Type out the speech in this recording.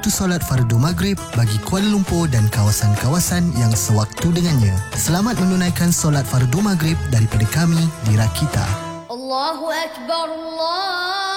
waktu solat fardu maghrib bagi Kuala Lumpur dan kawasan-kawasan yang sewaktu dengannya. Selamat menunaikan solat fardu maghrib daripada kami di Rakita. Allahu Akbar, Allah.